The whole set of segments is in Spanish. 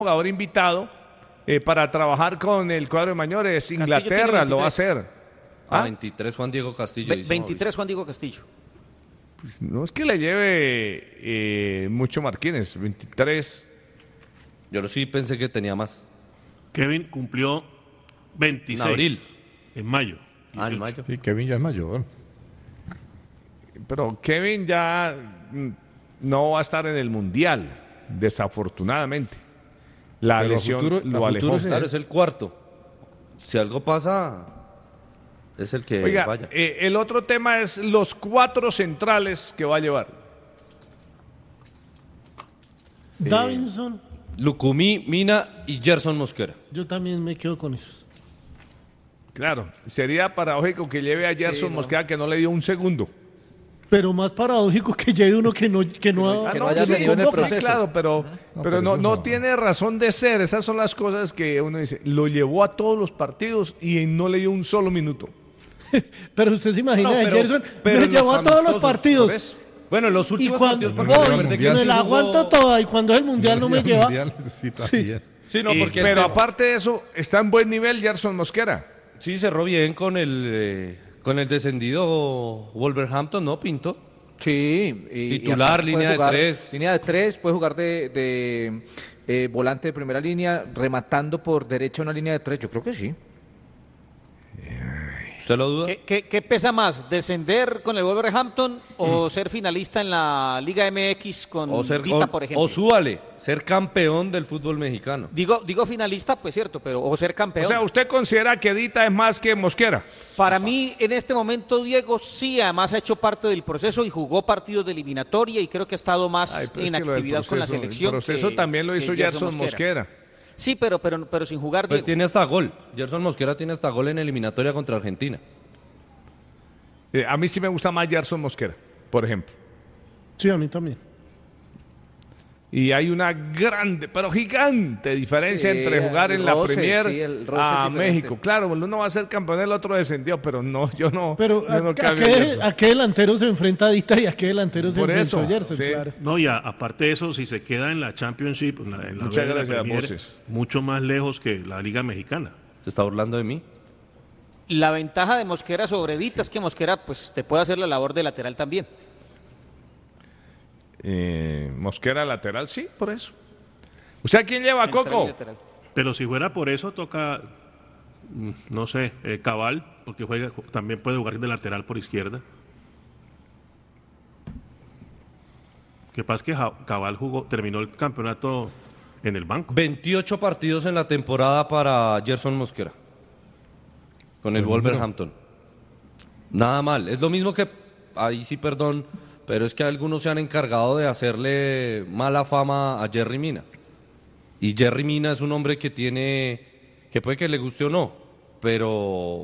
jugador invitado para trabajar con el cuadro de mayores. Inglaterra lo va a hacer. ¿Ah? 23 Juan Diego Castillo. 23 Juan Diego Castillo. Pues no es que le lleve mucho Marquines, 23. Yo sí pensé que tenía más. Kevin cumplió 26. En abril. En mayo. 18. En mayo. Sí, Kevin ya es mayor. Pero Kevin ya no va a estar en el Mundial, desafortunadamente. La lesión lo alejó. Claro, es el cuarto. Si algo pasa, es el que Oiga, vaya. El otro tema es los 4 centrales que va a llevar. Davinson. Lucumí, Mina y Gerson Mosquera. Yo también me quedo con eso. Claro, sería paradójico que lleve a Gerson Mosquera, que no le dio un segundo. Pero más paradójico que lleve uno que no haya tenido en el proceso. Sí, claro, pero no tiene razón de ser. Esas son las cosas que uno dice. Lo llevó a todos los partidos y no le dio un solo minuto. Pero usted se imagina, Gerson pero me llevó a todos los partidos. Bueno, en los Y últimos cuando partidos me la aguanto toda y cuando es el mundial no me lleva. Sí, no, porque pero aparte de eso, está en buen nivel Gerson Mosquera. Sí, cerró bien con el descendido Wolverhampton, ¿no, Pinto? Sí. Titular, línea de 3. Línea de 3, puede jugar de volante de primera línea, rematando por derecha una línea de 3, yo creo que sí. ¿Usted lo duda? ¿Qué pesa más, descender con el Wolverhampton o ser finalista en la Liga MX con Vita, por ejemplo? O súbale, ser campeón del fútbol mexicano. Digo finalista, pues cierto, pero o ser campeón. O sea, ¿usted considera que Dita es más que Mosquera? Para mí, en este momento, Diego sí, además ha hecho parte del proceso y jugó partidos de eliminatoria y creo que ha estado más en actividad con la selección. El proceso también lo hizo Gerson Mosquera. Sí, pero sin jugar, Pues Diego. tiene hasta gol. Gerson Mosquera tiene hasta gol en eliminatoria contra Argentina. A mí sí me gusta más Gerson Mosquera, por ejemplo. Sí, a mí también. Y hay una grande, pero gigante diferencia entre jugar en la Premier a México. Claro, uno va a ser campeón, el otro descendió, pero no, yo no. Pero ¿a qué delantero se enfrenta Dita y a qué delantero se enfrenta Gerson? Sí. Claro. No, y aparte de eso, si se queda en la Championship, en la Muchas Premier, gracias, Voces. mucho más lejos que la Liga Mexicana. ¿Se está burlando de mí? La ventaja de Mosquera sobre Dita es que Mosquera pues te puede hacer la labor de lateral también. Mosquera lateral, sí, por eso. ¿Usted a quién lleva, Coco? Pero si fuera por eso, toca, no sé, Cabal, porque también puede jugar de lateral por izquierda. Que pasa que Cabal terminó el campeonato en el banco. 28 partidos en la temporada para Gerson Mosquera. Con el Wolverhampton. Nada mal. Es lo mismo que, ahí sí, perdón, pero es que algunos se han encargado de hacerle mala fama a Yerry Mina. Y Yerry Mina es un hombre que puede que le guste o no, pero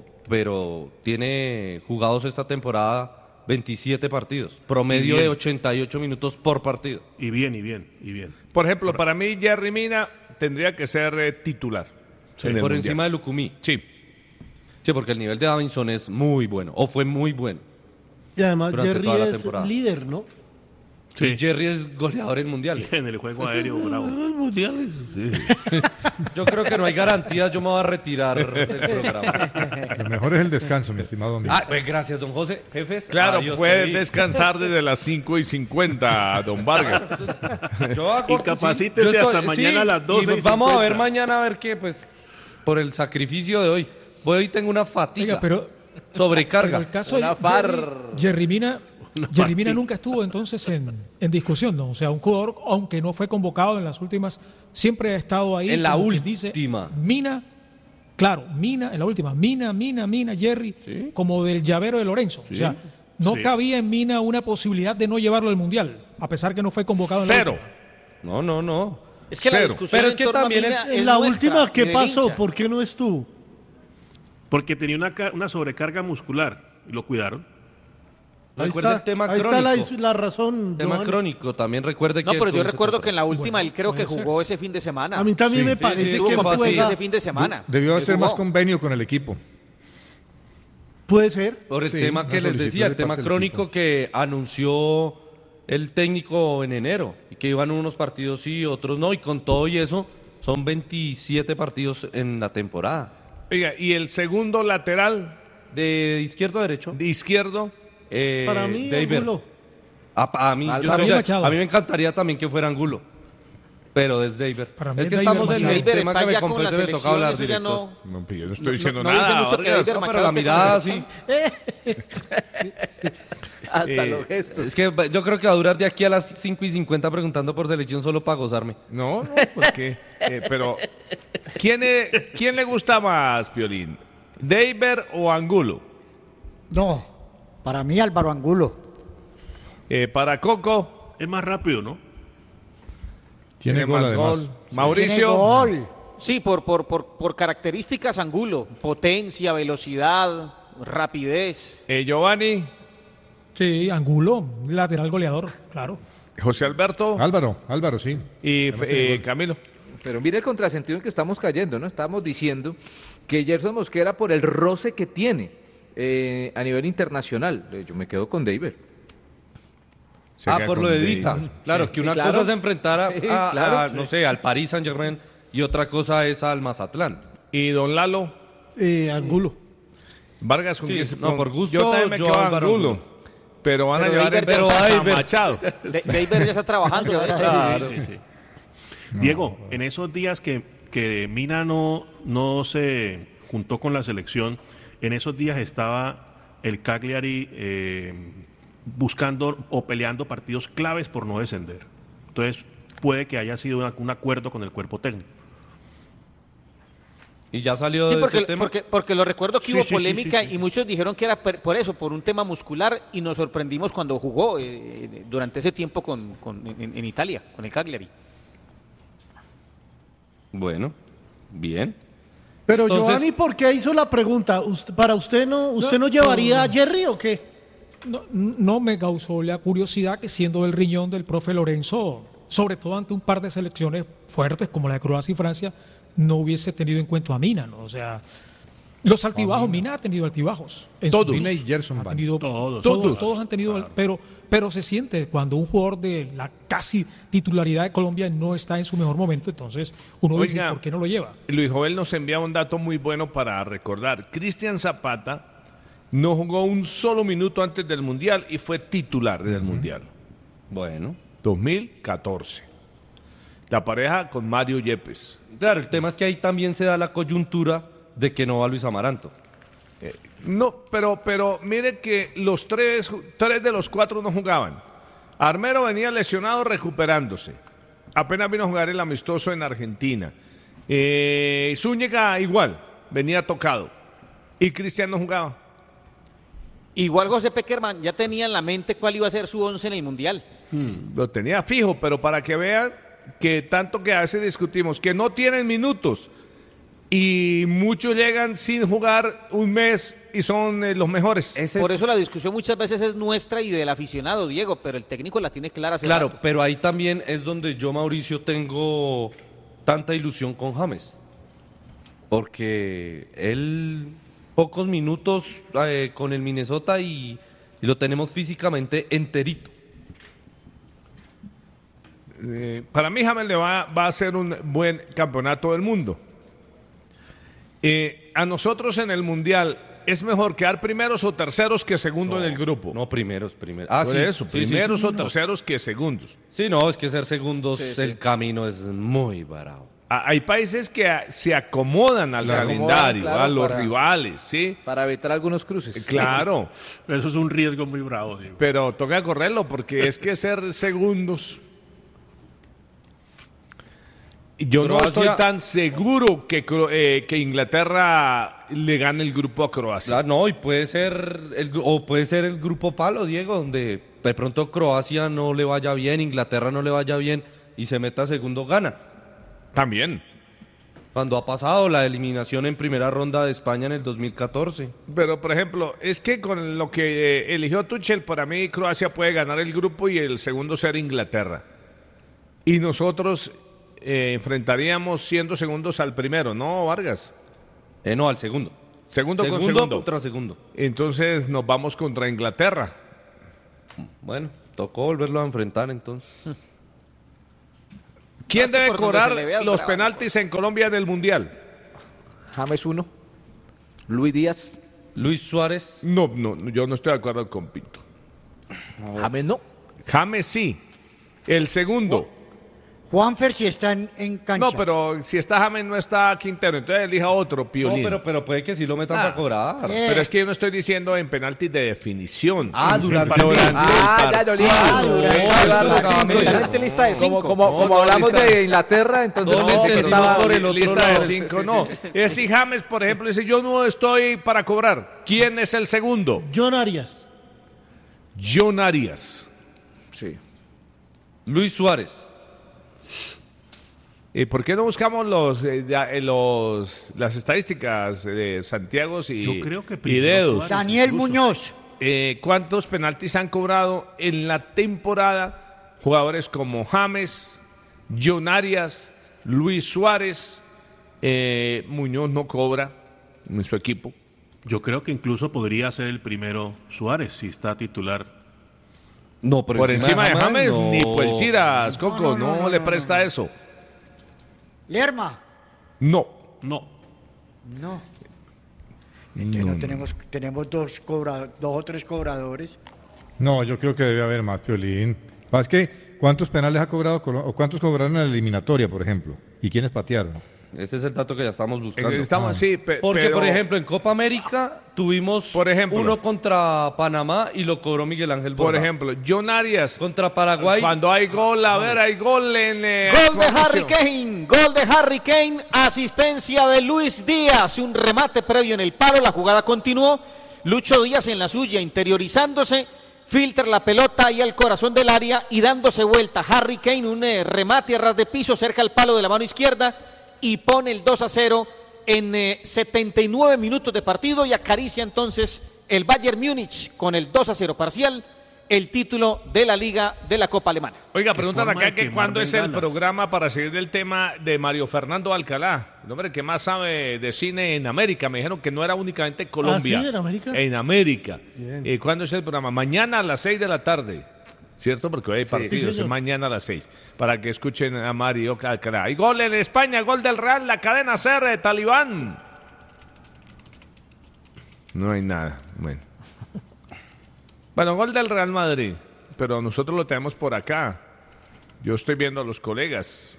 tiene jugados esta temporada 27 partidos, promedio de 88 minutos por partido. Y bien. Por ejemplo, para mí Yerry Mina tendría que ser titular. Sí, por encima de Lucumí. Sí. Sí, porque el nivel de Davinson es muy bueno, o fue muy bueno. Y además durante Jerry toda la es temporada. Líder, ¿no? Sí. Y Jerry es goleador en mundiales. En el juego aéreo, bravo. Mundiales, sí. Yo creo que no hay garantías, yo me voy a retirar del programa. Lo mejor es el descanso, mi estimado amigo. Pues gracias, don José. Jefes, Claro, adiós, puede Peri. descansar desde las 5:50, don Vargas. Yo hago, Y capacítese hasta mañana a las 12:50. y vamos a ver mañana, a ver qué, pues, por el sacrificio de hoy. Hoy tengo una fatiga. Oiga, pero sobrecarga. el caso de Yerry Mina nunca estuvo entonces en discusión, ¿no? O sea, un jugador, aunque no fue convocado en las últimas, siempre ha estado ahí. En la como quien última. dice, Mina, claro, Mina, en la última, Mina, Jerry, ¿Sí? como del llavero de Lorenzo. Sí. O sea, no Sí. cabía en Mina una posibilidad de no llevarlo al Mundial, a pesar que no fue convocado en la Cero. última. No. Es que la Cero. discusión Pero es que en torno a también Mina En es la nuestra, última, ¿qué y del pasó? hincha. ¿Por qué no estuvo? Porque tenía una sobrecarga muscular y lo cuidaron. Recuerda el tema ahí crónico. está la razón. Tema Giovanni. crónico, también recuerde que... No, pero yo con ese recuerdo temporada. que en la última Bueno, él creo que puede ser. jugó ese fin de semana. A mí también me Sí, parece sí, Tuvo que fue así. compromiso puede, ese fin de semana. Debió Él hacer jugó. más convenio con el equipo. puede ser. Por el Sí, tema una que les solicitud decía, el de tema parte del crónico equipo. que anunció el técnico en enero, y que iban unos partidos sí, otros no, y con todo y eso, Son 27 partidos en la temporada. Oiga, ¿y el segundo lateral? ¿De izquierdo a derecho? De izquierdo. Para mí, David. Angulo. A mí me encantaría también que fuera Angulo. Pero es David. Es que estamos en el tema que me ya con compete, la me toca hablar selección, directo. No, yo no estoy diciendo nada. Dice mucho que David No, Machado pero la está mirada, con sí. Hasta los gestos. Es que yo creo que va a durar de aquí a las 5:50 preguntando por selección solo para gozarme. No, porque... pero, ¿quién le gusta más, Piolín? ¿David o Angulo? No, para mí Álvaro Angulo. Para Coco... Es más rápido, ¿no? Tiene gol, además. Mauricio. Tiene gol. Sí, por características Angulo, potencia, velocidad, rapidez. Giovanni. Sí, Angulo, lateral goleador, claro. José Alberto. Álvaro, sí. Y Camilo. Pero mire el contrasentido en que estamos cayendo, ¿no? Estamos diciendo que Gerson Mosquera, por el roce que tiene a nivel internacional, yo me quedo con David. Por lo de Dita. Claro, Sí, que una claro. cosa es enfrentar Claro. no sé, al Paris Saint-Germain y otra cosa es al Mazatlán. Y don Lalo. Angulo. Vargas con Sí, quién- no, con- por gusto, Yo también me yo quedo Álvaro Angulo. Angulo. Pero van a llevar David el ya a Machado. David ya está trabajando. Sí. Diego, en esos días que Mina no se juntó con la selección, en esos días estaba el Cagliari buscando o peleando partidos claves por no descender. Entonces, puede que haya sido un acuerdo con el cuerpo técnico. Y ya salió Sí, de ese tema. porque lo recuerdo que Sí, hubo sí, polémica sí. y muchos dijeron que era por un tema muscular y nos sorprendimos cuando jugó durante ese tiempo en Italia, con el Cagliari. Bueno, bien. Pero Entonces- Giovanni, ¿por qué hizo la pregunta? ¿Para usted no llevaría a Jerry o qué? No me causó la curiosidad que siendo el riñón del profe Lorenzo, sobre todo ante un par de selecciones fuertes como la de Croacia y Francia, no hubiese tenido en cuenta a Mina, ¿no? O sea, los altibajos, Mina ha tenido altibajos. En su Todos. vida. Mina y Gerson Ha van. tenido- Todos. Todos han tenido, pero se siente cuando un jugador de la casi titularidad de Colombia no está en su mejor momento, entonces uno dice, Oiga, ¿por qué no lo lleva? Luis Joel nos envía un dato muy bueno para recordar. Cristian Zapata no jugó un solo minuto antes del Mundial y fue titular del Mundial. Bueno. 2014. La pareja con Mario Yepes. Claro, el tema es que ahí también se da la coyuntura de que no va Luis Amaranto. No, pero mire que los tres de los cuatro no jugaban. Armero venía lesionado recuperándose. Apenas vino a jugar el amistoso en Argentina. Zúñiga igual, venía tocado. Y Cristian no jugaba. Igual José Peckerman ya tenía en la mente cuál iba a ser su once en el Mundial. Lo tenía fijo, pero para que vean que tanto que a veces discutimos, que no tienen minutos y muchos llegan sin jugar un mes y son los mejores. Por eso la discusión muchas veces es nuestra y del aficionado, Diego, pero el técnico la tiene clara. Claro, pero ahí también es donde yo, Mauricio, tengo tanta ilusión con James. Porque él, pocos minutos con el Minnesota y lo tenemos físicamente enterito. Para mí James le va a hacer un buen campeonato del mundo. A nosotros en el Mundial es mejor quedar primeros o terceros que segundo en el grupo. No, primeros. Por Sí, eso, sí, primeros sí, o no. terceros que segundos. Sí, no, es que ser segundos, el camino es muy bravo. Hay países que se acomodan al calendario, claro, a los para- rivales, ¿sí? Para evitar algunos cruces. Claro, Eso es un riesgo muy bravo, Diego. pero toca correrlo porque es que ser segundos. Yo no Croacia- estoy tan seguro que Inglaterra le gane el grupo a Croacia. Claro, no, y puede ser el grupo palo, Diego, donde de pronto Croacia no le vaya bien, Inglaterra no le vaya bien y se meta segundo, gana. También. Cuando ha pasado la eliminación en primera ronda de España en el 2014. Pero, por ejemplo, es que con lo que eligió Tuchel, para mí Croacia puede ganar el grupo y el segundo ser Inglaterra. Y nosotros enfrentaríamos siendo segundos al primero, ¿no, Vargas? No, al segundo. Segundo con segundo. contra segundo. Entonces nos vamos contra Inglaterra. Bueno, tocó volverlo a enfrentar entonces. ¿Quién debe cobrar los penaltis en Colombia en el Mundial? James 1. Luis Díaz. Luis Suárez. No, yo no estoy de acuerdo con Pinto. James no. James sí. El segundo. Juanfer si está en cancha. No, pero si está James no está Quintero, entonces elija otro, Piolín. No, pero puede que sí lo metan para cobrar. Pero es que yo no estoy diciendo en penaltis de definición. Durante ya lo lista de 5. Como hablamos de Inglaterra, entonces estaba por el lista de 5. No, es si James, por ejemplo, dice yo no estoy para cobrar. ¿Quién es el segundo? John Arias. Sí. Luis Suárez. ¿Y por qué no buscamos las estadísticas de Santiago Yo creo que y Dedos? Suárez, Daniel incluso. Muñoz. ¿Cuántos penaltis han cobrado en la temporada jugadores como James, John Arias, Luis Suárez? Muñoz no cobra en su equipo. Yo creo que incluso podría ser el primero Suárez si está titular. No, por encima de James no. ni Puelchiras, Coco, no le presta eso. Lerma. No. Tenemos dos o tres cobradores. No, yo creo que debe haber más, Piolín. Es que, ¿cuántos penales ha cobrado o cuántos cobraron en la eliminatoria, por ejemplo? ¿Y quiénes patearon? Ese es el dato que ya estamos buscando. Porque, por ejemplo, en Copa América tuvimos uno contra Panamá y lo cobró Miguel Ángel Borja. Por ejemplo, John Arias. Contra Paraguay. Cuando hay gol, hay gol en... Gol de Harry Kane, asistencia de Luis Díaz, un remate previo en el palo, la jugada continuó, Lucho Díaz en la suya, interiorizándose, filtra la pelota ahí al corazón del área y dándose vuelta. Harry Kane, un remate a ras de piso cerca al palo de la mano izquierda, y pone el 2-0 en 79 minutos de partido y acaricia entonces el Bayern Múnich con el 2-0 parcial, el título de la Liga de la Copa Alemana. Oiga, preguntan acá que cuándo es el programa para seguir del tema de Mario Fernando Alcalá, el hombre que más sabe de cine en América. Me dijeron que no era únicamente Colombia. ¿Ah, sí, en América? En América. ¿Cuándo es el programa? Mañana a las 6 de la tarde. ¿Cierto? Porque hoy hay partidos, sí, es mañana a las 6, para que escuchen a Mario Alcalá. Hay gol en España, gol del Real, la cadena SER de Talibán. No hay nada, bueno, gol del Real Madrid, pero nosotros lo tenemos por acá. Yo estoy viendo a los colegas.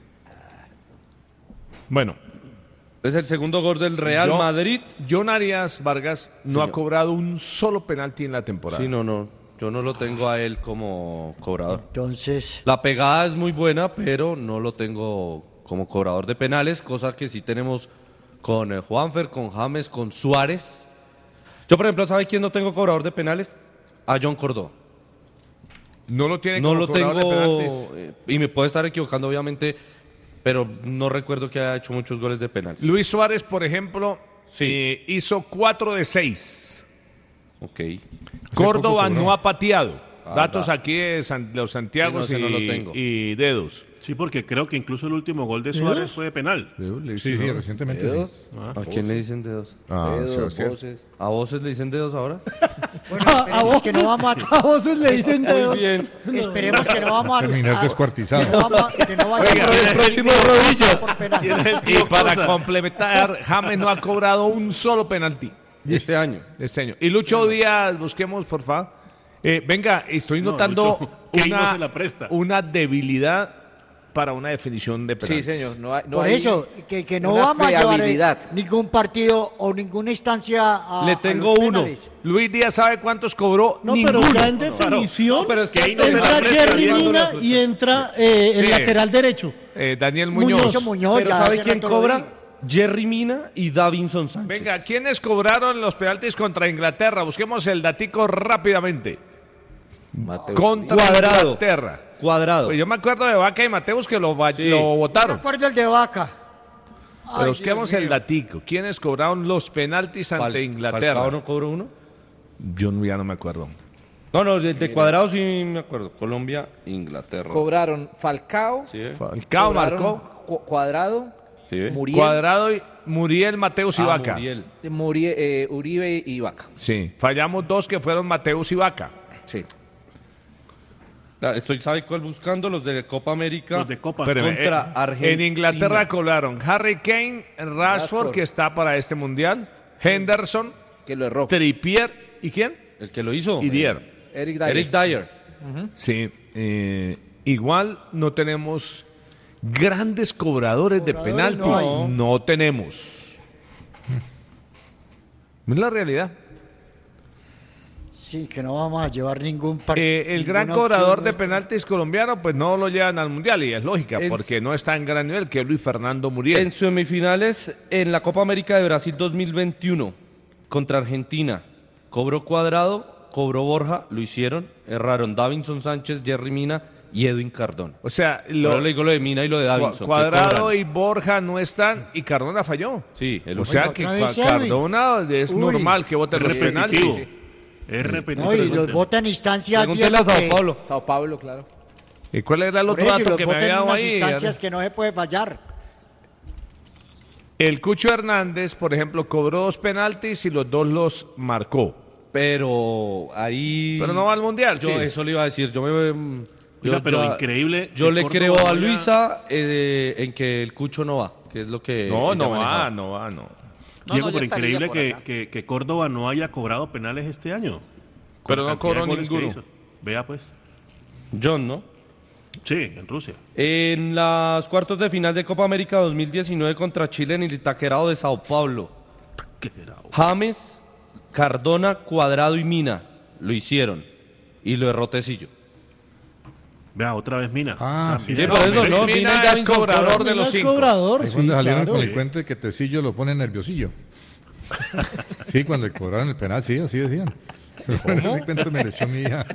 Bueno. Es el segundo gol del Real Madrid. John Arias Vargas no ha cobrado un solo penalti en la temporada. Sí, no. Yo no lo tengo a él como cobrador. Entonces, la pegada es muy buena, pero no lo tengo como cobrador de penales, cosa que sí tenemos con Juanfer, con James, con Suárez. Yo, por ejemplo, ¿sabe quién no tengo cobrador de penales? A John Córdoba. No lo tiene como cobrador de penaltis. Y me puedo estar equivocando, obviamente, pero no recuerdo que haya hecho muchos goles de penales. Luis Suárez, por ejemplo, hizo 4 de 6. Ok. Córdoba no ha pateado. Datos aquí de los Santiagos no lo tengo. y Dedos. Sí, porque creo que incluso el último gol de Suárez fue de penal. Sí, recientemente ¿Dedos? sí. ¿A quién le dicen dedos? Dedos, Voces. ¿A Voces le dicen dedos ahora? bueno, esperemos que no vamos a Voces le dicen dedos. Muy bien. Esperemos que no vamos a terminar descuartizado. Que no vaya el próximo rodillas. Y para complementar, James no ha cobrado un solo penalti. Este año. Y Lucho Díaz, busquemos, por favor. Venga, estoy notando una debilidad para una definición de penaltis. Sí, señor. Por eso, que no vamos a llevar ningún partido o ninguna instancia a Le tengo uno. Luis Díaz, ¿sabe cuántos cobró? No, ninguno. pero ya en definición pero es que ahí entra Jerry Mina y entra el lateral derecho. Daniel Muñoz. Muñoz, pero ¿sabe quién cobra? Jerry Mina y Davinson Sánchez. Venga, ¿quiénes cobraron los penaltis contra Inglaterra? Busquemos el datico rápidamente. Contra Inglaterra. Cuadrado. Pues yo me acuerdo de Vaca y Mateus que lo votaron. Me acuerdo el de Vaca. Pero busquemos el datico. ¿Quiénes cobraron los penaltis ante Inglaterra? ¿Falcao no cobró uno? Yo ya no me acuerdo. No, de Cuadrado sí me acuerdo. Colombia, Inglaterra. Cobraron Falcao. Sí. Falcao marcó. Cuadrado. Sí. Muriel. Cuadrado, Muriel, Mateus y Vaca. Uribe y Vaca. Sí. Fallamos 2 que fueron Mateus y Vaca. Sí. ¿Sabe cuál buscando? Los de Copa América. Los de Copa contra Argentina. En Inglaterra cobraron Harry Kane, Rashford, que está para este mundial, Henderson, que lo erró. Trippier, ¿y quién? El que lo hizo. Y Dier. Eric Dyer. Sí, igual no tenemos grandes cobradores de penalti. No tenemos. Es la realidad. Sí, que no vamos a llevar ningún partido. El gran cobrador de penaltis colombiano, pues no lo llevan al Mundial, y es lógica, porque no está en gran nivel, que es Luis Fernando Muriel. En semifinales, en la Copa América de Brasil 2021, contra Argentina, cobró Cuadrado, cobró Borja, lo hicieron, erraron Davinson Sánchez, Jerry Mina y Edwin Cardona. O sea, le digo lo de Mina y lo de Davinson. Cuadrado y Borja no están, y Cardona falló. Sí, o sea que Cardona es normal que vote los penaltis. Es repetitivo. No, y los votan en instancias. Pregúntale a Sao Paulo. Sao Paulo, claro. ¿Y cuál era el otro dato que me había dado ahí? Instancias que no se puede fallar. El Cucho Hernández, por ejemplo, cobró 2 penaltis y los 2 los marcó. Pero ahí... Pero no va al Mundial, yo eso le iba a decir. Pero increíble. Yo le creo a Luisa en que el Cucho no va, que es lo que... No va. Diego, pero increíble que Córdoba no haya cobrado penales este año. Pero no cobró ninguno. Vea pues. John, ¿no? Sí, en Rusia. En las cuartos de final de Copa América 2019 contra Chile en el Itaquerao de Sao Paulo. James, Cardona, Cuadrado y Mina lo hicieron. Y lo erró Tecillo. Vea, otra vez Mina. Sí, por eso no. Mina es cobrador de los 5. Cobrador, ahí cuando salieron con el cuento de que Tecillo lo pone nerviosillo. Sí, cuando le cobraron el penal, sí, así decían. Ese cuento me lo echó mi hija.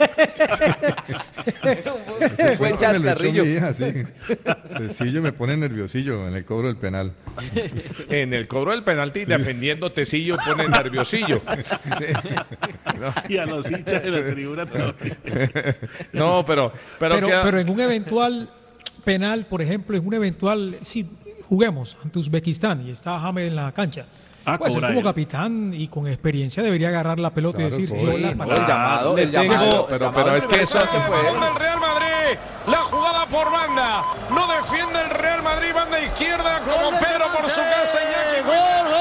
Ese buen chascarrillo. Tecillo me pone nerviosillo en el cobro del penal. En el cobro del penalti, defendiendo Tecillo, pone nerviosillo. Sí. No. Y a los hinchas de la tribuna también. No, pero en un eventual penal, por ejemplo, en un eventual, si juguemos ante Uzbekistán y está James en la cancha, pues él como capitán y con experiencia debería agarrar la pelota y decir yo la patada. El llamado, pero es que eso se puede. El Real Madrid, la jugada por banda, no defiende el Real Madrid, banda izquierda con Pedro por su casa, Iñaki. Gol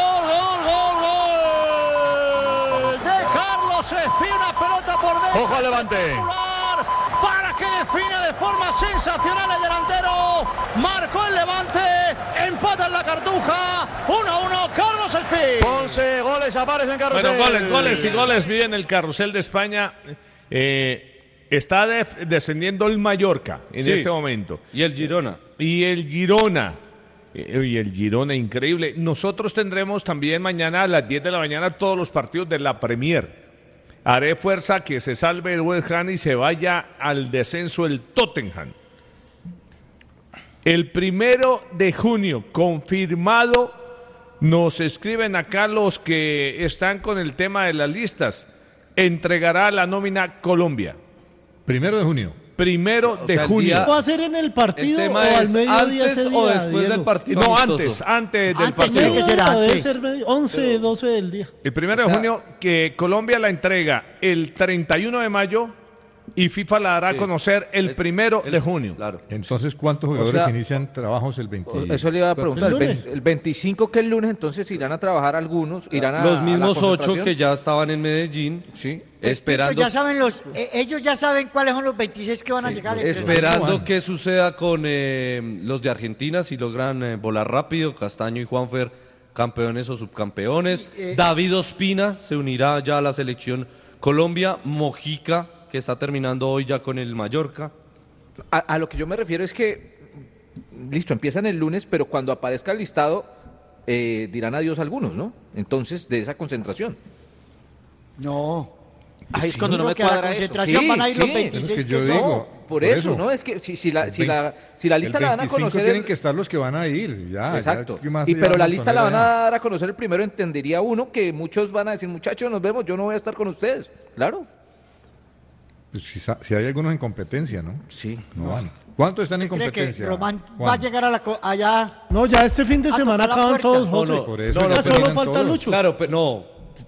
de Carlos Espí, una pelota por dentro. Ojo al Levante. Para que define de forma sensacional el delantero. Marcó el Levante, empata en la Cartuja, 1-1, Carlos Espí. 11 goles aparecen en carrusel. Bueno, goles vive en el carrusel de España. Está descendiendo el Mallorca en este momento. Y el Girona. Y el Girona, increíble. Nosotros tendremos también mañana a las 10 de la mañana todos los partidos de la Premier. Haré fuerza que se salve el West Ham y se vaya al descenso el Tottenham. El 1 de junio, confirmado, nos escriben acá los que están con el tema de las listas, entregará la nómina Colombia. 1 de junio. 1 de junio. ¿Va a ser en el partido el tema o al mediodía antes o después del partido? No, amistoso. antes del partido. Tiene que ser antes. Debe ser 11, 12 del día. El 1 de junio, que Colombia la entrega el 31 de mayo y FIFA la dará a conocer el 1 de junio. Claro. Entonces, ¿cuántos jugadores inician trabajos el 25? Eso le iba a preguntar. El 25, que es el lunes, entonces irán a trabajar algunos, irán a los mismos a la 8 que ya estaban en Medellín, sí, esperando. Ya saben ellos ya saben cuáles son los 26 que van a llegar. Esperando qué suceda con los de Argentina, si logran volar rápido, Castaño y Juanfer, campeones o subcampeones. Sí, David Ospina se unirá ya a la selección Colombia, Mojica, que está terminando hoy ya con el Mallorca. A lo que yo me refiero es que, listo, empiezan el lunes, pero cuando aparezca el listado, dirán adiós algunos, ¿no? Entonces, de esa concentración. No. Ahí es cuando no me cuadra eso. Concentración van a ir los 26 es que yo digo. Por eso, ¿no? Es que si la lista la van a conocer... tienen que estar los que van a ir, ya. Exacto. Pero la lista la van a dar a conocer el primero, entendería uno que muchos van a decir, muchachos, nos vemos, yo no voy a estar con ustedes. Claro. Si hay algunos en competencia, ¿no? Sí. No van. ¿Cuántos están en competencia? Que Román va a llegar allá? No, ya este fin de semana acaban todos, José. Por eso ya solo falta Lucho. Claro, pero no.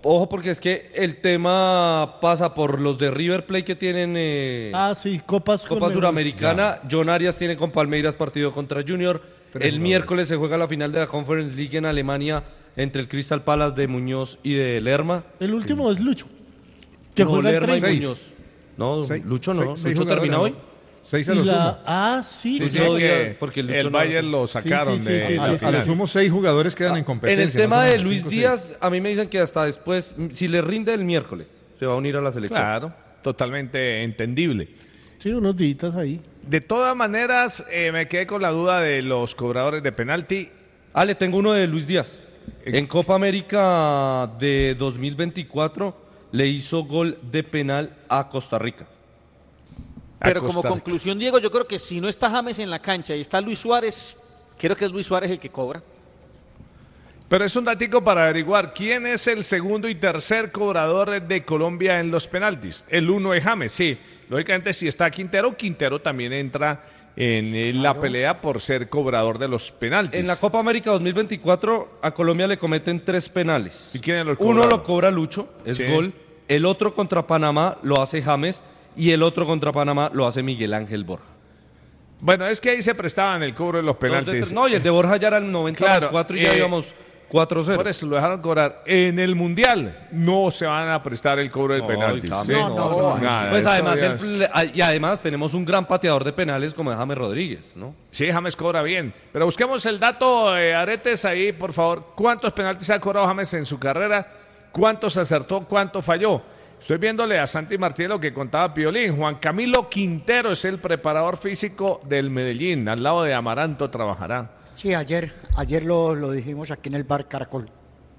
Ojo, porque es que el tema pasa por los de River Plate que tienen Copa Suramericana. John Arias tiene con Palmeiras partido contra Junior. El miércoles se juega la final de la Conference League en Alemania entre el Crystal Palace de Muñoz y de Lerma. El último es Lucho. Que juega Lerma y Muñoz. No, Lucho no. Lucho termina hoy. 6 a lo sumo. Sí. Porque el Bayern lo sacaron a lo sumo 6 jugadores quedan en competencia. En el tema de Luis Díaz, a mí me dicen que hasta después, si le rinde el miércoles, se va a unir a la selección. Claro, totalmente entendible. Sí, unos días ahí. De todas maneras, me quedé con la duda de los cobradores de penalti. Le tengo uno de Luis Díaz. En Copa América de 2024 le hizo gol de penal a Costa Rica. Pero como conclusión, Diego, yo creo que si no está James en la cancha y está Luis Suárez, creo que es Luis Suárez el que cobra. Pero es un datico para averiguar quién es el segundo y tercer cobrador de Colombia en los penaltis. El uno es James, sí. Lógicamente, si está Quintero también entra en la pelea por ser cobrador de los penaltis. En la Copa América 2024 a Colombia le cometen 3 penales. ¿Y quién los Uno lo cobra Lucho, es gol. El otro contra Panamá lo hace James. Y el otro contra Panamá lo hace Miguel Ángel Borja. Bueno, es que ahí se prestaban el cobro de los penaltis. Y el de Borja ya era el 90+4 y ya íbamos 4-0. Por eso lo dejaron cobrar. En el Mundial no se van a prestar el cobro de penaltis. Pues además tenemos un gran pateador de penales como es James Rodríguez, ¿no? Sí, James cobra bien. Pero busquemos el dato, Aretes, ahí, por favor. ¿Cuántos penaltis ha cobrado James en su carrera? ¿Cuántos acertó? ¿Cuánto falló? Estoy viéndole a Santi Martínez lo que contaba Piolín. Juan Camilo Quintero es el preparador físico del Medellín. Al lado de Amaranto trabajará. Sí, ayer lo dijimos aquí en el bar Caracol.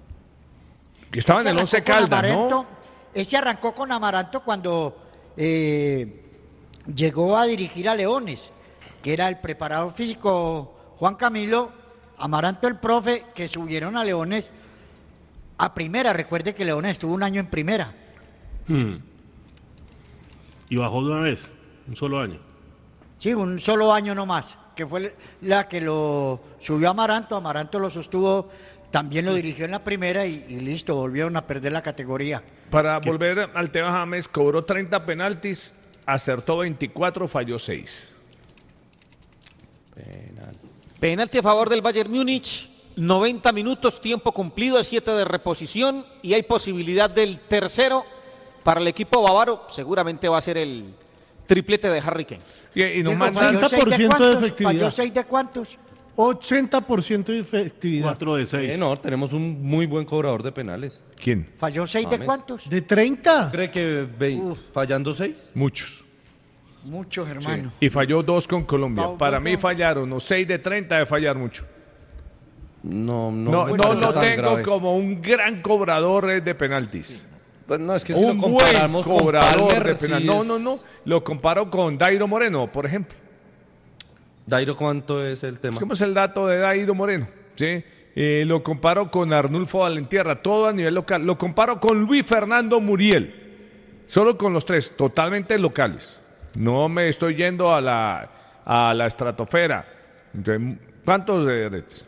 Que estaba en el 11 Caldas, ¿no? Ese arrancó con Amaranto cuando llegó a dirigir a Leones, que era el preparador físico Juan Camilo, Amaranto el profe, que subieron a Leones a primera. Recuerde que Leones estuvo un año en primera. ¿Y bajó de una vez? ¿Un solo año? Sí, un solo año nomás, que fue la que lo subió Amaranto lo sostuvo, también lo dirigió en la primera y listo, volvieron a perder la categoría. Para volver al tema, James cobró 30 penaltis, acertó 24, falló 6. Penalti a favor del Bayern Múnich, 90 minutos, tiempo cumplido, 7 de reposición y hay posibilidad del tercero. Para el equipo bávaro seguramente va a ser el triplete de Harry Kane. Y nos mandan 80% de efectividad. ¿Falló 6 de cuántos? 80% de efectividad. 4 de 6. No, tenemos un muy buen cobrador de penales. ¿Quién? ¿Falló 6 de cuántos? ¿De 30? ¿Cree que fallando 6? Muchos, hermano. Sí. Y falló 2 con Colombia. Para mí fallaron, 6 de 30 de fallar mucho. No lo tengo como un gran cobrador de penaltis. Pues no, es que si lo comparamos con Palmer, de penal. No. Lo comparo con Dairo Moreno, por ejemplo. Dairo, ¿cuánto es el tema? Busquemos el dato de Dairo Moreno. ¿Sí? Lo comparo con Arnulfo Valentierra, todo a nivel local. Lo comparo con Luis Fernando Muriel. Solo con los 3, totalmente locales. No me estoy yendo a la estratosfera. Entonces, ¿cuántos derechos?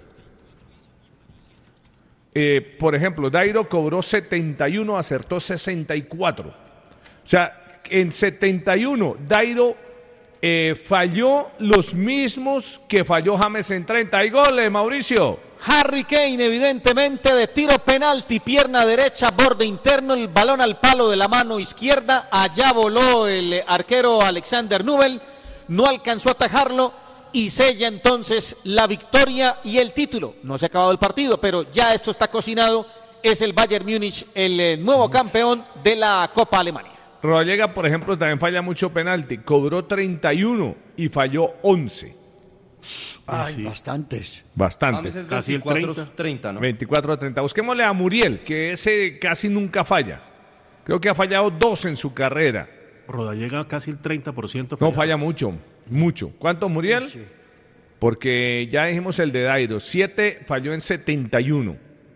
Por ejemplo, Dairo cobró 71, acertó 64. O sea, en 71, Dairo falló los mismos que falló James en 30. ¿Hay goles, Mauricio? Harry Kane, evidentemente, de tiro penalti, pierna derecha, borde interno, el balón al palo de la mano izquierda. Allá voló el arquero Alexander Nubel, no alcanzó a atajarlo. Y sella entonces la victoria y el título. No se ha acabado el partido, pero ya esto está cocinado. Es el Bayern Múnich el nuevo campeón de la Copa Alemania. Rodallega, por ejemplo, también falla mucho penalti. Cobró 31 y falló 11. Ay, sí. Bastantes. Casi el 30, ¿no? 24 a 30. Busquémosle a Muriel, que ese casi nunca falla. Creo que ha fallado 2 en su carrera. Rodallega casi el 30%. No, falla mucho. ¿Cuánto, Muriel? Sí. Porque ya dijimos el de Dairo. 7 falló en 71.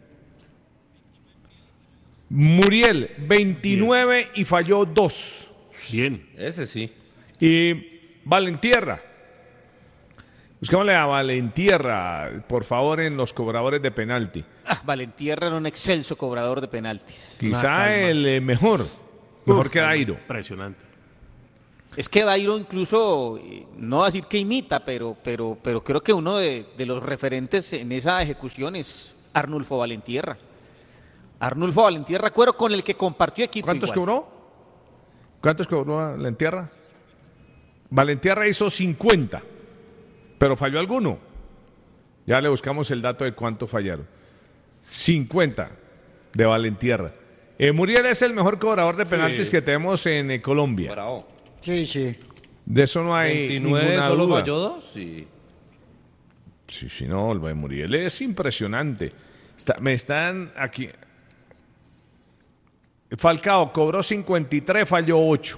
Muriel, 29 10. Y falló 2. Bien. Ese sí. Y Valentierra, Buscámosle a Valentierra, por favor, en los cobradores de penalti. Valentierra era un excelso cobrador de penaltis. Quizá el mejor que Dairo. Impresionante. Es que Dairo incluso, no va a decir que imita, pero creo que uno de los referentes en esa ejecución es Arnulfo Valentierra. Arnulfo Valentierra Cuero, con el que compartió equipo. ¿Cuántos cobró Valentierra? Valentierra hizo 50, pero falló alguno. Ya le buscamos el dato de cuánto fallaron. 50 de Valentierra. Muriel es el mejor cobrador de penaltis que tenemos en Colombia. Bravo. Sí. De eso no hay 29 ninguna solo duda. falló 2, sí. Sí, no, lo de Muriel es impresionante. Me están aquí. Falcao cobró 53, falló 8.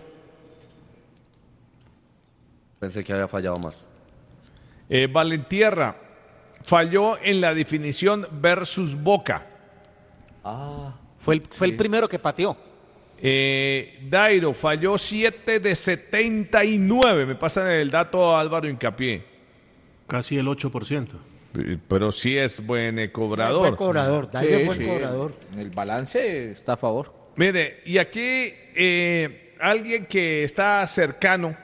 Pensé que había fallado más. Valentierra falló en la definición versus Boca. Fue el primero que pateó. Dairo falló 7 de 79. Me pasa el dato Álvaro Hincapié. Casi el 8%. Pero sí es buen cobrador. Buen cobrador, Dairo es buen cobrador. El balance está a favor. Mire, y aquí alguien que está cercano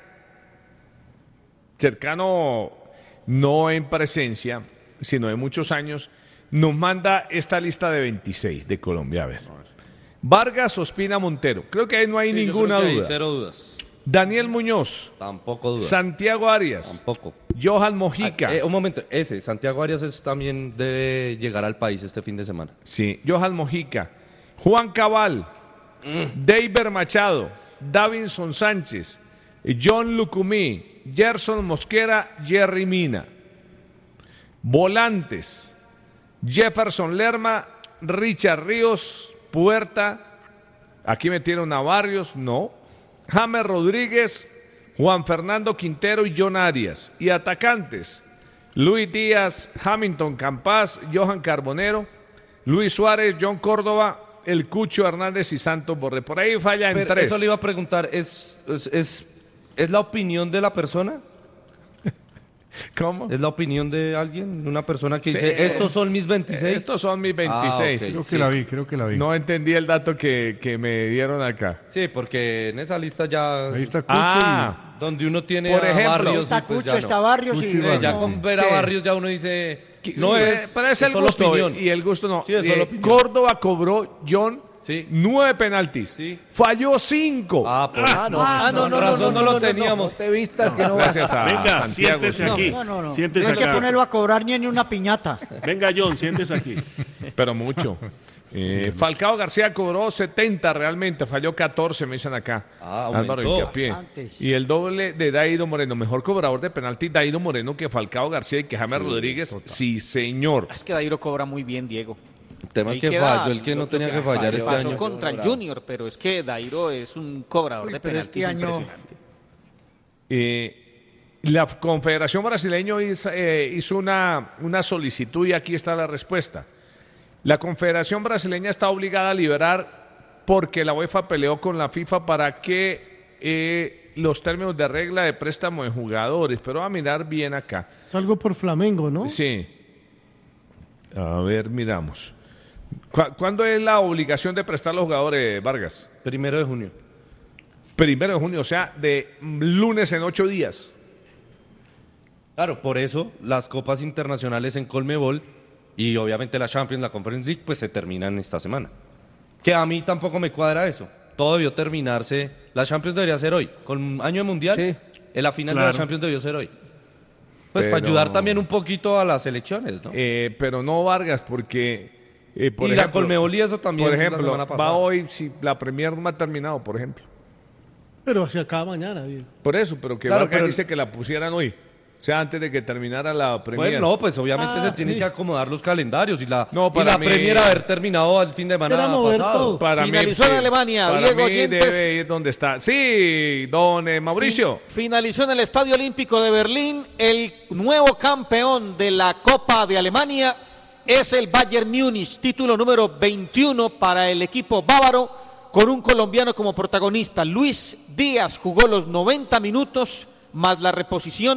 no en presencia, sino de muchos años, nos manda esta lista de 26 de Colombia. A ver. Vargas, Ospina, Montero. Creo que ahí no hay ninguna duda. Cero dudas. Daniel Muñoz. Tampoco duda. Santiago Arias. Tampoco. Johan Mojica. Un momento, Santiago Arias también debe llegar al país este fin de semana. Sí, Johan Mojica. Juan Cabal. Deiber Machado. Davinson Sánchez. John Lucumí. Gerson Mosquera. Jerry Mina. Volantes. Jefferson Lerma. Richard Ríos. Puerta. Aquí metieron a Barrios. No. James Rodríguez. Juan Fernando Quintero y John Arias. Y atacantes, Luis Díaz, Hamilton Campas, Johan Carbonero, Luis Suárez, John Córdoba, El Cucho Hernández y Santos Borré. Por ahí falla en 3. Eso le iba a preguntar, ¿es la opinión de la persona? ¿Cómo? ¿Es la opinión de alguien? Una persona que dice, estos son mis 26. Estos son mis 26. Creo que la vi. No entendí el dato que me dieron acá. Sí, porque en esa lista ya... Ahí está Cucho donde uno tiene por ejemplo, Barrios. Está Cucho, está Barrios y... Ya con ver a Barrios ya uno dice... No es... Pero es el solo gusto opinión. y el gusto no. Sí, es solo opinión. Córdoba cobró, John, 9 penaltis. Sí. Falló 5. No lo teníamos. No te vistas que no Gracias a Venga, Santiago. siéntese aquí. No. Siéntese Hay que acá. ponerlo a cobrar ni en una piñata. Venga, John, siéntese aquí. Pero mucho. Falcao García cobró 70 realmente, falló 14, me dicen acá. Álvaro Hincapié. Y el doble de Dairo Moreno, mejor cobrador de penalti Dairo Moreno que Falcao García y que James Rodríguez. Total. Sí, señor. Es que Dairo cobra muy bien, Diego. El tema es que falló el que no tenía que fallar este año. Pasó contra el Junior, pero es que Dairo es un cobrador de penaltis este año... La Confederación Brasileña hizo una solicitud y aquí está la respuesta. La Confederación Brasileña está obligada a liberar porque la UEFA peleó con la FIFA para que los términos de regla de préstamo de jugadores, pero va a mirar bien acá. Es algo por Flamengo, ¿no? Sí. A ver, miramos. ¿Cuándo es la obligación de prestar a los jugadores, Vargas? 1 de junio. 1 de junio, o sea, de lunes en 8 días. Claro, por eso las copas internacionales en Conmebol y obviamente la Champions, la Conference League, pues se terminan esta semana. Que a mí tampoco me cuadra eso. Todo debió terminarse. La Champions debería ser hoy. Con año de Mundial, en la final de la Champions debió ser hoy. Pues para ayudar también un poquito a las elecciones, ¿no? Pero no, Vargas, porque... por ejemplo, la Conmebol y eso también. Por ejemplo, va hoy, si la Premier no ha terminado, por ejemplo. Pero hacia acá mañana. Digo. Por eso, pero que Vargas dice que la pusieran hoy. O sea, antes de que terminara la Premier. Bueno, no, pues obviamente se tienen que acomodar los calendarios y la mí, Premier haber terminado el fin de semana pasado. Finalizó en Alemania, para Diego mí debe ir donde está. Sí, don Mauricio. Finalizó en el Estadio Olímpico de Berlín. El nuevo campeón de la Copa de Alemania es el Bayern Múnich, título número 21 para el equipo bávaro, con un colombiano como protagonista. Luis Díaz jugó los 90 minutos más la reposición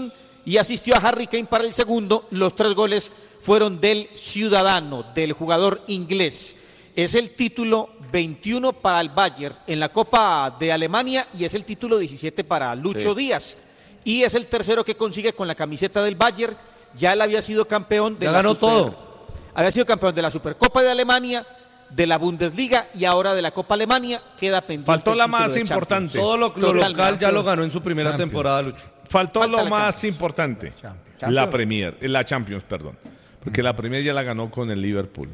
y asistió a Harry Kane para el segundo. Los 3 goles fueron del ciudadano, del jugador inglés. Es el título 21 para el Bayern en la Copa de Alemania y es el título 17 para Lucho Díaz. Y es el tercero que consigue con la camiseta del Bayern. Ya él había sido campeón de había sido campeón de la Supercopa de Alemania, de la Bundesliga y ahora de la Copa Alemania. Queda pendiente. Faltó la más importante. Todo lo local ya lo ganó en su primera temporada, Lucho. Faltó lo más importante. La Champions, perdón. Porque la Premier ya la ganó con el Liverpool.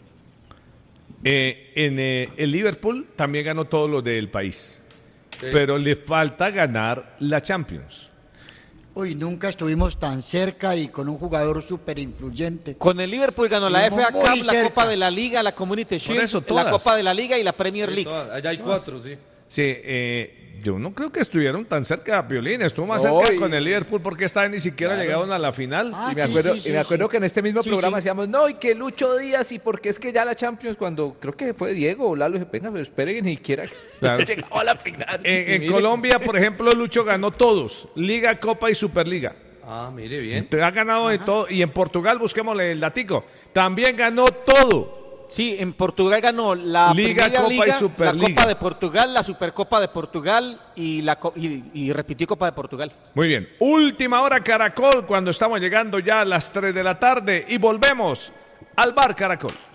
El Liverpool también ganó todo lo del país. Pero le falta ganar la Champions. Uy, nunca estuvimos tan cerca y con un jugador súper influyente. Con el Liverpool ganó la FA Cup, la Copa de la Liga, la Community Shield, la Copa de la Liga y la Premier League. Allá hay 4, sí. Sí, yo no creo que estuvieron tan cerca, Piolín. Estuvo más cerca con el Liverpool porque esta vez ni siquiera llegaron a la final. Y me acuerdo que en este mismo programa decíamos, no, y que Lucho Díaz, y porque es que ya la Champions, cuando creo que fue Diego o Lalo, dije, venga, pero esperen que ni siquiera llegó a la final. En Colombia, por ejemplo, Lucho ganó todos, Liga, Copa y Superliga. Ah, mire bien. Ha ganado de todo. Y en Portugal, busquémosle el datico, también ganó todo. Sí, en Portugal ganó la Liga, Copa y Superliga. La Copa de Portugal, la Supercopa de Portugal y repitió Copa de Portugal. Muy bien. Última hora Caracol cuando estamos llegando ya a las 3 de la tarde y volvemos al Bar Caracol.